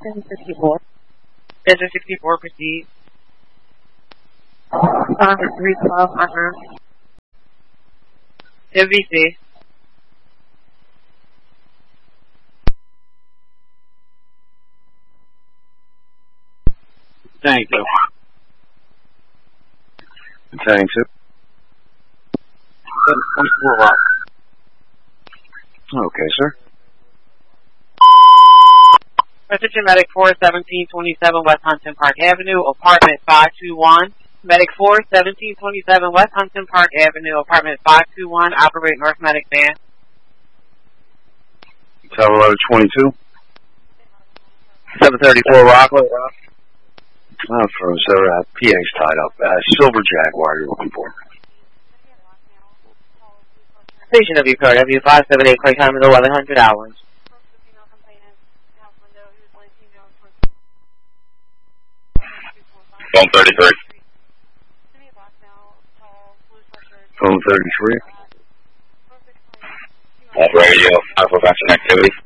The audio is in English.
1064. Engine 64, proceed. 312, unknown. MVC. Thank you. Thanks, sir. 724 Rock. Okay, sir. Attention Medic 41727 West Huntington Park Avenue, apartment 521. Medic 41727 West Huntington Park Avenue, apartment 521, operate North Medic van. Colorado 22. 734 Rockland. For sir, PA's tied up. Silver Jaguar you're looking for. Station W card W578, flight time is 1100 hours. 33. Phone 33. Radio, prevention activity.